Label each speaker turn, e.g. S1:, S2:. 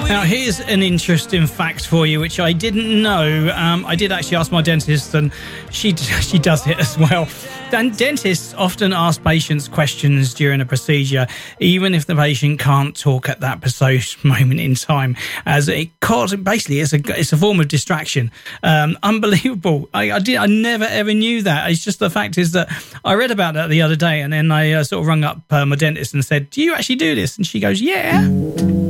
S1: Now, here's an interesting fact for you, which I didn't know. I did actually ask my dentist, and she does it as well. Dentists often ask patients questions during a procedure, even if the patient can't talk at that precise moment in time, as it's a form of distraction. Unbelievable. I never ever knew that. It's just the fact is that I read about that the other day, and then I sort of rung up my dentist and said, "Do you actually do this?" And she goes, "Yeah."